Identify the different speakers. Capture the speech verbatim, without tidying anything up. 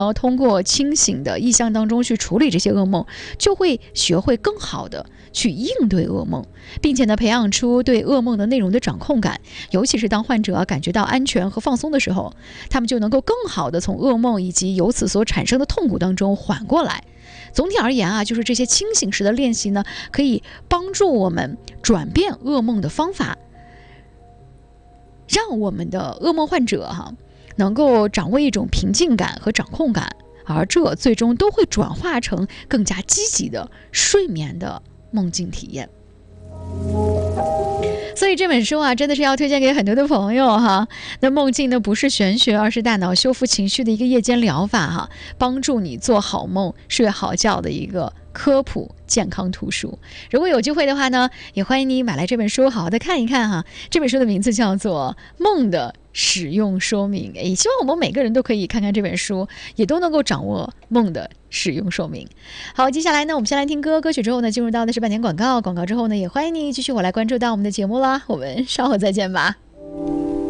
Speaker 1: 通过清醒的意象当中去处理这些噩梦，就会学会更好的去应对噩梦，并且呢，培养出对噩梦的内容的掌控感。尤其是当患者感觉到安全和放松的时候，他们就能够更好的从噩梦以及由此所产生的痛苦当中缓过来。总体而言啊，就是这些清醒时的练习呢，可以帮助我们转变噩梦的方法，让我们的噩梦患者哈、啊，能够掌握一种平静感和掌控感，而这最终都会转化成更加积极的睡眠的梦境体验。所以这本书啊，真的是要推荐给很多的朋友哈。那梦境呢，不是玄学，而是大脑修复情绪的一个夜间疗法哈，帮助你做好梦、睡好觉的一个科普健康图书。如果有机会的话呢，也欢迎你买来这本书，好好的看一看哈。这本书的名字叫做《梦的使用说明》，诶，希望我们每个人都可以看看这本书，也都能够掌握梦的使用说明。好，接下来呢，我们先来听歌，歌曲之后呢，进入到的是半点广告，广告之后呢，也欢迎你继续我来关注到我们的节目啦，我们稍后再见吧。